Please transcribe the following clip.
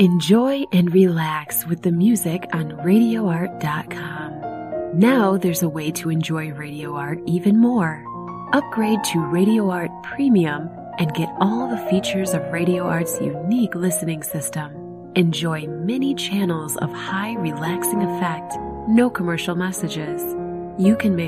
Enjoy and relax with the music on RadioArt.com. Now there's a way to enjoy Radio Art even more. Upgrade to Radio Art Premium and get all the features of Radio Art's unique listening system. Enjoy many channels of high relaxing effect, no commercial messages. You can make